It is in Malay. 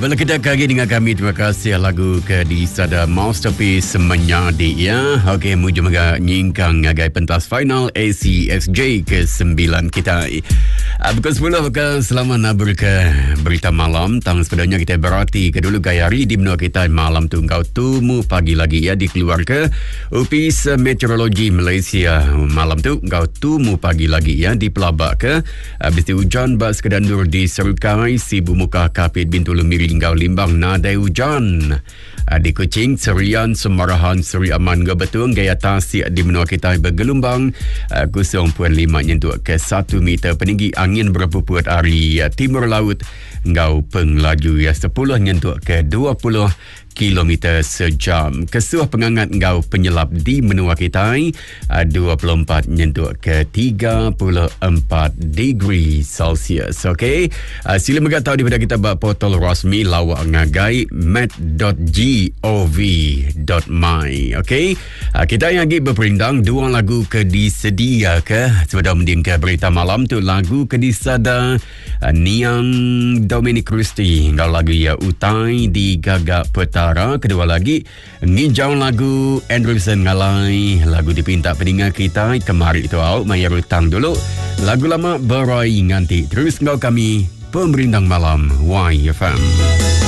Bila kita kagi dengan kami, terima kasih lagu ke di Sada Masterpiece Menyadi ya. Okey, muju maga nyingkang ngagai pentas final ACSJ ke-9 kita. Pukul 10 bukan selamat nabur ke berita malam. Tang sebenarnya kita berarti ke dulu gaya hari di benua kita malam tu engkau tumu pagi lagi ya dikeluar ke Office Meteorologi Malaysia malam tu engkau tumu pagi lagi ya di Pelabak ke. Habis tu hujan bak sekedandur di Serukai, Sibu Muka, Kapit, Bintulu Miri, engkau Limbang nadai hujan. Di Kuching, Serian, Semarahan, Seri Aman, Gebetung, Gaya Tasik di menua kita bergelombang 0.5 nyentuh ke 1 meter. Peninggi angin berpupuat hari timur laut, engkau penglaju ya 10 nyentuh ke 20 kilometer sejam. Kesuh pengangat engkau penyelam di menua kita 24 nyentuh ke 34 degree Celsius. Okey, sila beritahu daripada kita buat portal rasmi lawak ngagai mat.gov.my. Okey, kita yang lagi berperindang dua lagu ke disedia ke sebelum mending ke berita malam tu lagu ke disada Niang Dominic Christie engkau lagu ya Utai di Gagak Petara. Kedua lagi ngijau lagu Anderson Ngalai, lagu dipinta peningat kita kemari itu out maya rutang dulu lagu lama berai nganti terus engkau kami pemerintang malam YFM.